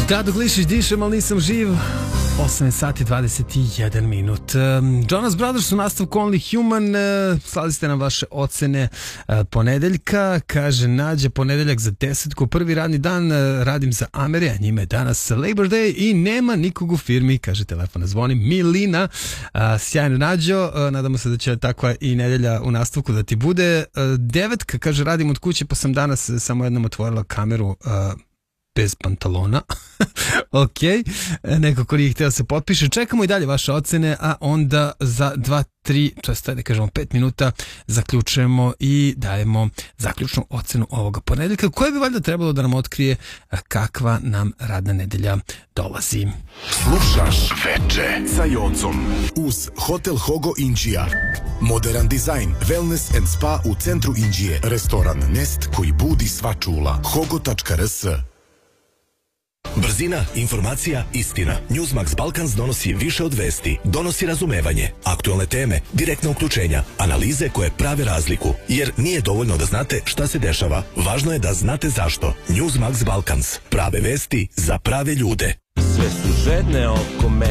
Gado Glišić, dišem, ali nisam živ. 8 sati 21 minut. Jonas Brothers u nastavku Only Human. Slali ste nam vaše ocene ponedeljka. Kaže Nađa, ponedeljak za 10, prvi radni dan, radim za Amere, a njima je danas Labor Day i nema nikog u firmi. Kaže, telefon zvoni. Milina, sjajno Nađo, nadamo se da će takva i nedelja u nastavku da ti bude. 9, kaže, radim od kuće pa sam danas samo jednom otvorila kameru bez pantalona. Ok, neko ko nije htio se potpiše. Čekamo i dalje vaše ocene, a onda za 2-3, to je da kažemo 5 minuta, zaključujemo i dajemo zaključnu ocenu ovoga ponedeljka, koja bi valjda trebalo da nam otkrije kakva nam radna nedelja dolazi. Slušaš Veče sa Jocom uz Hotel Hogo Inđija. Modern dizajn, wellness and spa u centru Inđije. Restoran Nest koji budi sva čula. Hogo.rs. Brzina, informacija, istina. Newsmax Balkans donosi više od vesti. Donosi razumevanje, aktualne teme, direktna uključenja, analize koje prave razliku. Jer nije dovoljno da znate šta se dešava. Važno je da znate zašto. Newsmax Balkans. Prave vesti za prave ljude. Sve su žedne oko mene.